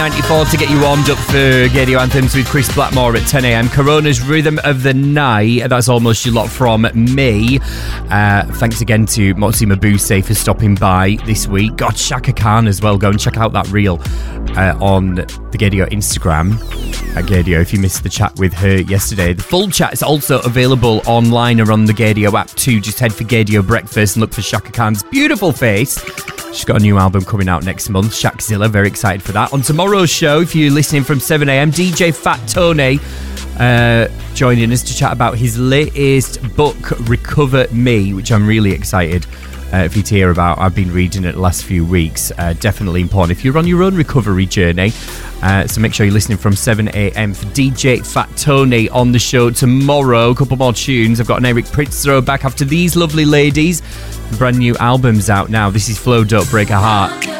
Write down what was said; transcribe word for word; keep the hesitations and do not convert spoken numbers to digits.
ninety-four to get you warmed up for Gadio Anthems with Chris Blackmore at ten a.m. Corona's Rhythm of the Night. That's almost your lot from me. Uh, thanks again to Motsi Mabuse for stopping by this week. God, Shaka Khan as well. Go and check out that reel uh, on the Gadio Instagram at Gadio if you missed the chat with her yesterday. The full chat is also available online or on the Gadio app too. Just head for Gadio Breakfast and look for Shaka Khan's beautiful face. She's got a new album coming out next month, Shakzilla. Very excited for that. On tomorrow's show, if you're listening from seven a.m, D J Fat Tony uh, joining us to chat about his latest book, Recover Me, which I'm really excited uh, for you to hear about. I've been reading it the last few weeks. Uh, definitely important if you're on your own recovery journey. Uh, so make sure you're listening from seven a.m. for D J Fat Tony on the show tomorrow. A couple more tunes. I've got an Eric Prydz throwback after these lovely ladies. Brand new albums out now. This is Flow Don't Break a Heart.